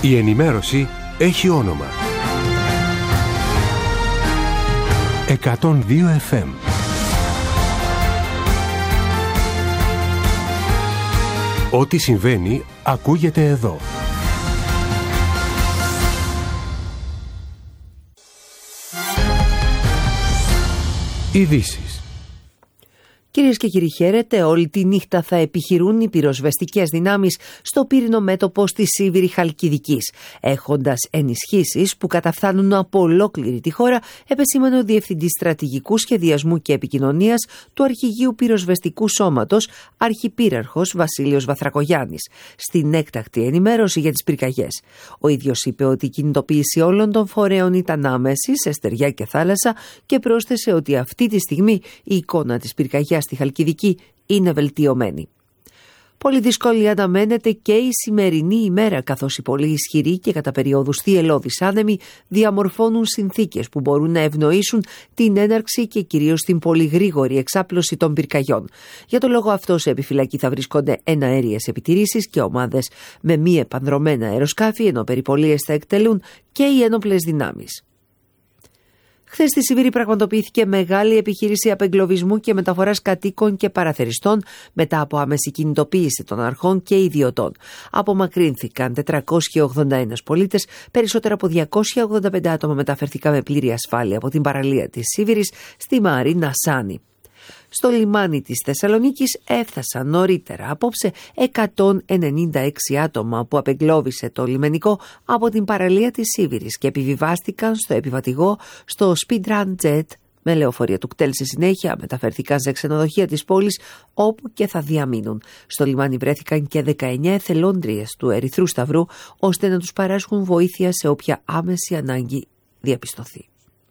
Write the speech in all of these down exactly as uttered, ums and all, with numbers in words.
Η ενημέρωση έχει όνομα. εκατόν δύο εφ εμ. Ό,τι συμβαίνει ακούγεται εδώ. Ειδήσεις. Κυρίες και κύριοι, χαίρετε. Όλη τη νύχτα θα επιχειρούν οι πυροσβεστικές δυνάμεις στο πύρινο μέτωπο στη Σίβηρη Χαλκιδικής, έχοντας ενισχύσεις που καταφθάνουν από ολόκληρη τη χώρα, επεσήμανε ο Διευθυντής Στρατηγικού Σχεδιασμού και Επικοινωνίας του Αρχηγείου Πυροσβεστικού Σώματος, Αρχιπύραρχος Βασίλειος Βαθρακογιάννης, στην έκτακτη ενημέρωση για τις πυρκαγιές. Ο ίδιος είπε ότι η κινητοποίηση όλων των φορέων ήταν άμεση σε στεριά και θάλασσα και πρόσθεσε ότι αυτή τη στιγμή η εικόνα της πυρκαγιάς στη Χαλκιδική είναι βελτιωμένη. Πολύ δύσκολη αναμένεται και η σημερινή ημέρα, καθώς οι πολύ ισχυροί και κατά περιόδους θυελλώδεις άνεμοι διαμορφώνουν συνθήκες που μπορούν να ευνοήσουν την έναρξη και κυρίως την πολύ γρήγορη εξάπλωση των πυρκαγιών. Για τον λόγο αυτό σε επιφυλακή θα βρίσκονται εναέριες επιτηρήσεις και ομάδες με μη επανδρωμένα αεροσκάφη, ενώ περιπολίες θα εκτελούν και οι ένοπλες δυνάμεις. Χθες στη Σίβηρη πραγματοποιήθηκε μεγάλη επιχείρηση απεγκλωβισμού και μεταφοράς κατοίκων και παραθεριστών μετά από άμεση κινητοποίηση των αρχών και ιδιωτών. Απομακρύνθηκαν τετρακόσιοι ογδόντα ένα πολίτες, περισσότερα από διακόσια ογδόντα πέντε άτομα μεταφερθήκαν με πλήρη ασφάλεια από την παραλία της Σίβηρης στη Μαρίνα Σάνη. Στο λιμάνι της Θεσσαλονίκης έφτασαν νωρίτερα απόψε εκατόν ενενήντα έξι άτομα που απεγκλώβησε το λιμενικό από την παραλία της Σίβηρης και επιβιβάστηκαν στο επιβατηγό στο Speedrun Jet με λεωφορεία του ΚΤΕΛ. Στη συνέχεια μεταφέρθηκαν σε ξενοδοχεία της πόλης όπου και θα διαμείνουν. Στο λιμάνι βρέθηκαν και δεκαεννιά εθελόντριες του Ερυθρού Σταυρού ώστε να τους παράσχουν βοήθεια σε όποια άμεση ανάγκη διαπιστωθεί.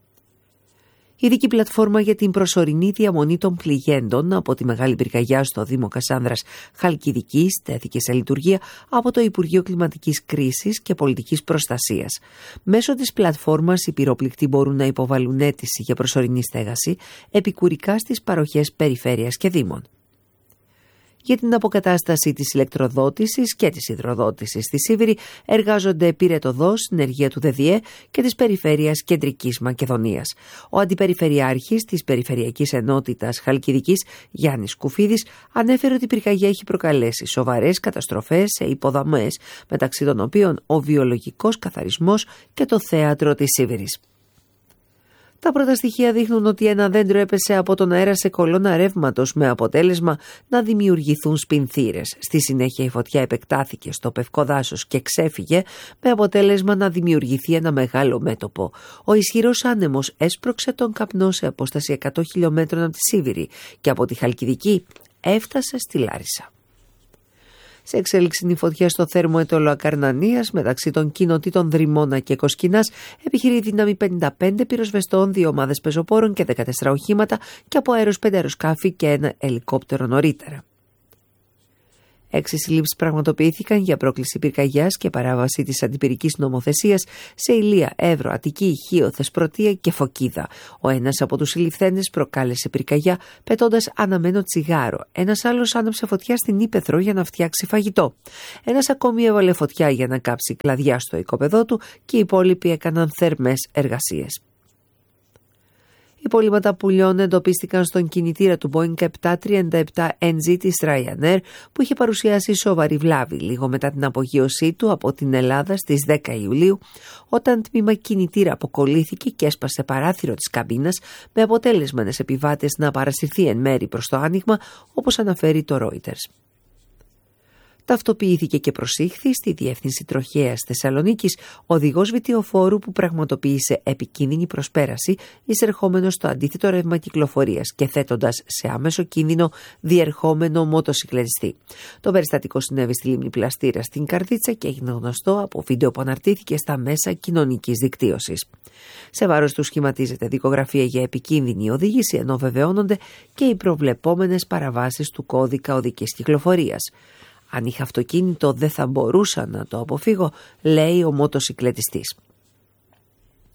Η ειδική πλατφόρμα για την προσωρινή διαμονή των πληγέντων από τη μεγάλη πυρκαγιά στο Δήμο Κασάνδρας Χαλκιδικής τέθηκε σε λειτουργία από το Υπουργείο Κλιματικής Κρίσης και Πολιτικής Προστασίας. Μέσω της πλατφόρμας οι πυρόπληκτοι μπορούν να υποβάλουν αίτηση για προσωρινή στέγαση επικουρικά στις παροχές περιφέρειας και δήμων. Για την αποκατάσταση της ηλεκτροδότησης και της υδροδότησης στη Σίβηρη εργάζονται πυρετοδός, συνεργεία του ΔΕΔΙΕ και της Περιφέρειας Κεντρικής Μακεδονίας. Ο Αντιπεριφερειάρχης της Περιφερειακής Ενότητας Χαλκιδικής, Γιάννης Κουφίδης, ανέφερε ότι η πυρκαγιά έχει προκαλέσει σοβαρές καταστροφές σε υποδομές, μεταξύ των οποίων ο βιολογικός καθαρισμός και το θέατρο της Σίβηρης. Τα πρώτα στοιχεία δείχνουν ότι ένα δέντρο έπεσε από τον αέρα σε κολόνα ρεύματος με αποτέλεσμα να δημιουργηθούν σπινθήρες. Στη συνέχεια η φωτιά επεκτάθηκε στο πευκό δάσος και ξέφυγε με αποτέλεσμα να δημιουργηθεί ένα μεγάλο μέτωπο. Ο ισχυρός άνεμος έσπρωξε τον καπνό σε απόσταση εκατό χιλιομέτρων από τη Σίβηρη και από τη Χαλκιδική έφτασε στη Λάρισα. Σε εξέλιξη η φωτιά στο θέρμο έτολο Ακαρνανίας μεταξύ των κοινοτήτων Δρυμώνα και Κοσκινάς επιχειρεί δύναμη πενήντα πέντε πυροσβεστών, δύο ομάδες πεζοπόρων και δεκατέσσερα οχήματα και από αέρος πέντε αεροσκάφη και ένα ελικόπτερο νωρίτερα. Έξι συλλήψεις πραγματοποιήθηκαν για πρόκληση πυρκαγιάς και παράβαση της αντιπυρικής νομοθεσίας σε Ηλεία, Εύρο, Αττική, Ιχείο, Θεσπρωτεία και Φωκίδα. Ο ένας από τους συλληφθέντες προκάλεσε πυρκαγιά πετώντας αναμένο τσιγάρο. Ένας άλλος άναψε φωτιά στην ύπαιθρο για να φτιάξει φαγητό. Ένας ακόμη έβαλε φωτιά για να κάψει κλαδιά στο οικόπεδό του και οι υπόλοιποι έκαναν θερμές εργασίες. Υπολείμματα πουλιών εντοπίστηκαν στον κινητήρα του Boeing επτακόσια τριάντα επτά εν τζι της Ryanair που είχε παρουσιάσει σοβαρή βλάβη λίγο μετά την απογείωσή του από την Ελλάδα στις δέκα Ιουλίου, όταν τμήμα κινητήρα αποκολλήθηκε και έσπασε παράθυρο της καμπίνας με αποτέλεσμα ένας επιβάτης να παρασυρθεί εν μέρη προς το άνοιγμα, όπως αναφέρει το Reuters. Ταυτοποιήθηκε και προσήχθη στη Διεύθυνση Τροχέας Θεσσαλονίκης οδηγός βιτιοφόρου που πραγματοποίησε επικίνδυνη προσπέραση εισερχόμενος στο αντίθετο ρεύμα κυκλοφορίας και θέτοντας σε άμεσο κίνδυνο διερχόμενο μοτοσυκλετιστή. Το περιστατικό συνέβη στη λίμνη Πλαστήρα στην Καρδίτσα και έγινε γνωστό από βίντεο που αναρτήθηκε στα μέσα κοινωνικής δικτύωσης. Σε βάρος του σχηματίζεται δικογραφία για επικίνδυνη οδήγηση, ενώ βεβαιώνονται και οι προβλεπόμενες παραβάσεις του κώδικα οδικής κυκλοφορίας. «Αν είχα αυτοκίνητο δεν θα μπορούσα να το αποφύγω», λέει ο μοτοσυκλετιστής.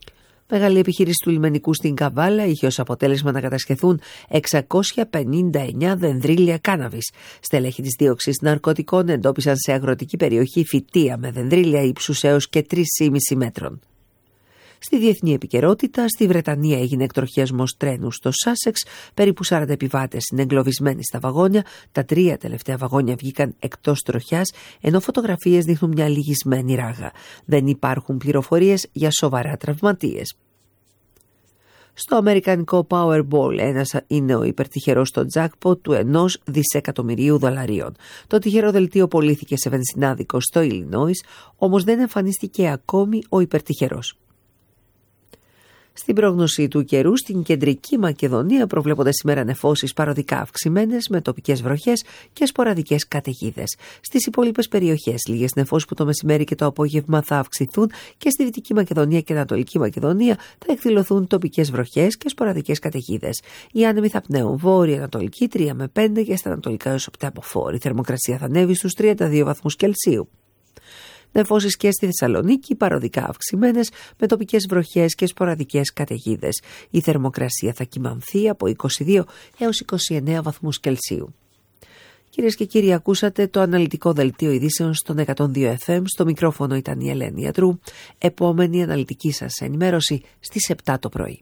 Μεγάλη επιχείρηση του λιμενικού στην Καβάλα είχε ως αποτέλεσμα να κατασχεθούν εξακόσια πενήντα εννέα δενδρίλια κάναβης. Στελέχη της δίωξης ναρκωτικών εντόπισαν σε αγροτική περιοχή φυτεία με δενδρίλια ύψους έως και τρία κόμμα πέντε μέτρων. Στη διεθνή επικαιρότητα, στη Βρετανία έγινε εκτροχιασμός τρένου στο Σάσεξ. Περίπου σαράντα επιβάτες είναι εγκλωβισμένοι στα βαγόνια. Τα τρία τελευταία βαγόνια βγήκαν εκτός τροχιάς, ενώ φωτογραφίες δείχνουν μια λυγισμένη ράγα. Δεν υπάρχουν πληροφορίες για σοβαρά τραυματίες. Στο αμερικανικό Powerball, ένας είναι ο υπερτυχερός στο jackpot του ενός δισεκατομμυρίου δολαρίων. Το τυχερό δελτίο πωλήθηκε σε βενζινάδικο στο Illinois, όμως δεν εμφανίστηκε ακόμη ο υπερτυχερός. Στην πρόγνωση του καιρού, στην κεντρική Μακεδονία προβλέπονται σήμερα νεφώσεις παροδικά αυξημένες με τοπικές βροχές και σποραδικές καταιγίδες. Στις υπόλοιπες περιοχές, λίγες νεφώσεις που το μεσημέρι και το απόγευμα θα αυξηθούν και στη Δυτική Μακεδονία και Ανατολική Μακεδονία θα εκδηλωθούν τοπικές βροχές και σποραδικές καταιγίδες. Οι άνεμοι θα πνέουν βόρεια-ανατολική τρία με πέντε και στα ανατολικά έως επτά από φόρ. Η θερμοκρασία θα ανέβει στους τριάντα δύο βαθμούς Κελσίου. Νεφώσεις και στη Θεσσαλονίκη παροδικά αυξημένες με τοπικές βροχές και σποραδικές καταιγίδες. Η θερμοκρασία θα κυμανθεί από είκοσι δύο έως είκοσι εννέα βαθμούς Κελσίου. Κυρίες και κύριοι, ακούσατε το αναλυτικό δελτίο ειδήσεων στον εκατόν δύο εφ εμ. Στο μικρόφωνο ήταν η Ελένη Ιατρού. Επόμενη αναλυτική σας ενημέρωση στις επτά το πρωί.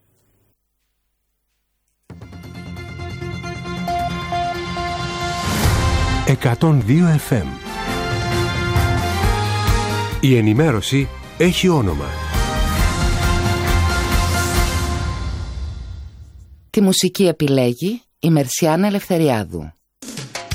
εκατόν δύο εφ εμ. Η ενημέρωση έχει όνομα. Τη μουσική επιλέγει η Μερσιάνα Ελευθεριάδου.